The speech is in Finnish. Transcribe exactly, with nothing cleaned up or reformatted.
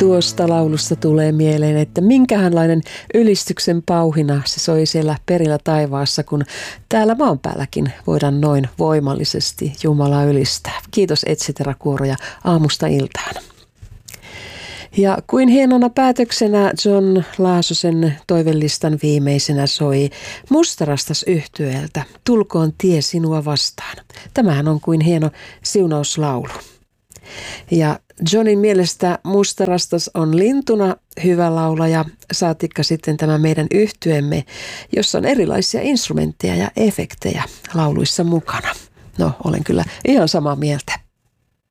Tuosta laulusta tulee mieleen, että minkähänlainen ylistyksen pauhina se soi siellä perillä taivaassa, kun täällä maan päälläkin voidaan noin voimallisesti Jumalaa ylistää. Kiitos Etsitera-kuoroja aamusta iltaan. Ja kuin hienona päätöksenä John Laasosen toivelistan viimeisenä soi Mustarastas -yhtyeeltä Tulkoon tie sinua vastaan. Tämähän on kuin hieno siunauslaulu. Ja Johnin mielestä Mustarastas on lintuna hyvä laulaja, saatikka sitten tämä meidän yhtyeemme, jossa on erilaisia instrumentteja ja efektejä lauluissa mukana. No, olen kyllä ihan samaa mieltä.